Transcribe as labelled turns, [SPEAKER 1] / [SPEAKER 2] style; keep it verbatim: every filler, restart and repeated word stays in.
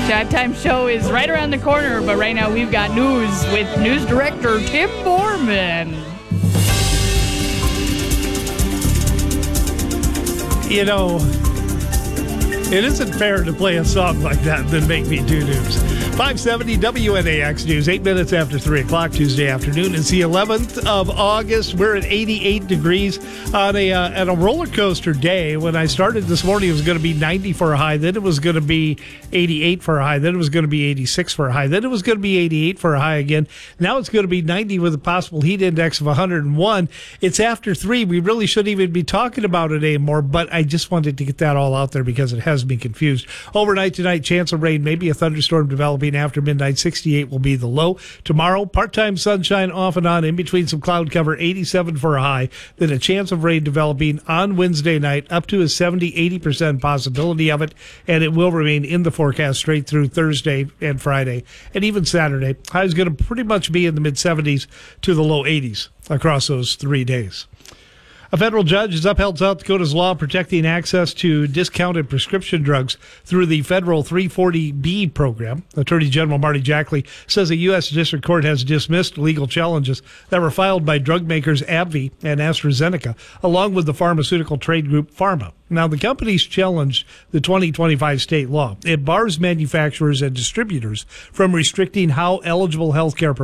[SPEAKER 1] Drive Time Show is right around the corner, but right now we've got news with news director Tim Borman.
[SPEAKER 2] You know, it isn't fair to play a song like that and then make me do news. five seventy W N A X News, eight minutes after three o'clock Tuesday afternoon. It's the eleventh of August. We're at eighty-eight degrees on a uh, at a roller coaster day. When I started this morning, it was going to be ninety for a high. Then it was going to be eighty-eight for a high. Then it was going to be eighty-six for a high. Then it was going to be eighty-eight for a high again. Now it's going to be ninety with a possible heat index of one hundred one. It's after three. We really shouldn't even be talking about it anymore, but I just wanted to get that all out there because it has me confused. Overnight tonight, chance of rain, maybe a thunderstorm developing after midnight. sixty-eight will be the low. Tomorrow, part-time sunshine off and on, in between some cloud cover, eighty-seven for a high. Then a chance of rain developing on Wednesday night, up to a seventy, eighty percent possibility of it, and it will remain in the forecast straight through Thursday and Friday, and even Saturday. High is going to pretty much be in the mid-seventies to the low eighties across those three days. A federal judge has upheld South Dakota's law protecting access to discounted prescription drugs through the federal three forty B program. Attorney General Marty Jackley says a U S District Court has dismissed legal challenges that were filed by drug makers AbbVie and AstraZeneca, along with the pharmaceutical trade group Pharma. Now, the companies challenged the twenty twenty-five state law. It bars manufacturers and distributors from restricting how eligible healthcare